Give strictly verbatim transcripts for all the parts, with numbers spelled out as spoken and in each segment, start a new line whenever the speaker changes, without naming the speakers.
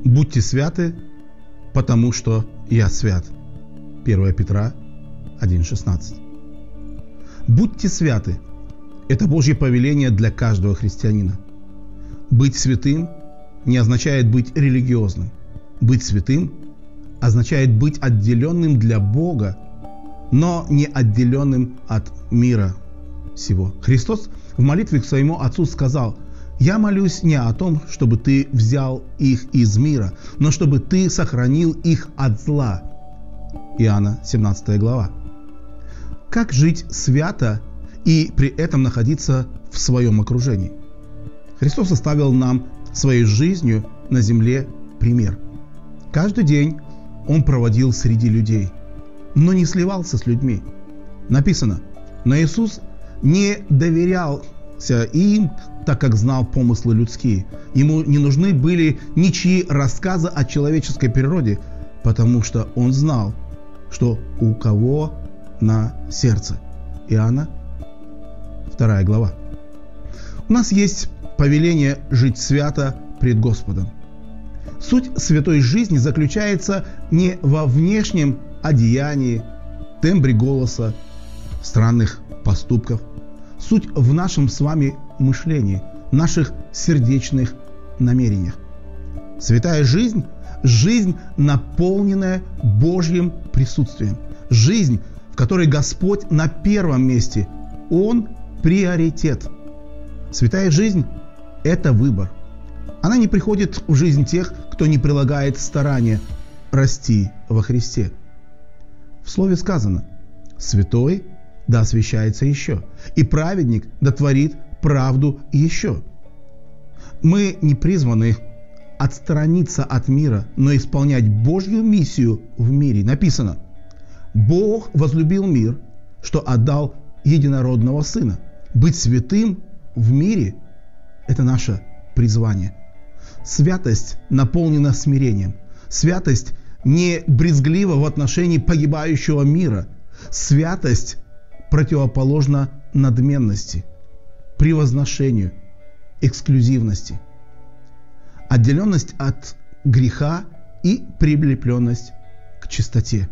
Будьте святы, потому что я свят. первое Петра один шестнадцать. Будьте святы. Это Божье повеление для каждого христианина. Быть святым не означает быть религиозным. Быть святым означает быть отделенным для Бога, но не отделенным от мира сего. Христос в молитве к своему Отцу сказал: «Я молюсь не о том, чтобы ты взял их из мира, но чтобы ты сохранил их от зла». Иоанна семнадцатая глава. Как жить свято и при этом находиться в своем окружении? Христос оставил нам своей жизнью на земле пример. Каждый день Он проводил среди людей, но не сливался с людьми. Написано: но Иисус не доверялся им, так как знал помыслы людские. Ему не нужны были ничьи рассказы о человеческой природе, потому что Он знал, что у кого на сердце. Иоанна вторая глава. У нас есть повеление жить свято пред Господом. Суть святой жизни заключается не во внешнем одеянии, тембре голоса, странных поступках. Суть в нашем с вами мышлении, наших сердечных намерениях. Святая жизнь – жизнь, наполненная Божьим присутствием. Жизнь, в которой Господь на первом месте. Он – приоритет. Святая жизнь – это выбор. Она не приходит в жизнь тех, кто не прилагает старания расти во Христе. В Слове сказано: «Святой да освящается еще, и праведник да творит правду еще». Мы не призваны отстраниться от мира, но исполнять Божью миссию в мире. Написано: «Бог возлюбил мир, что отдал единородного Сына». Быть святым в мире – это наше призвание. Святость наполнена смирением. Святость не брезглива в отношении погибающего мира. Святость противоположна надменности, превозношению, эксклюзивности. Отделенность от греха и прилепленность к чистоте.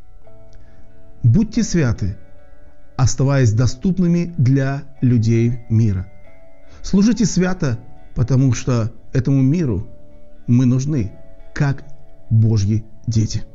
Будьте святы, оставаясь доступными для людей мира. Служите свято, потому что этому миру мы нужны, как Божьи дети.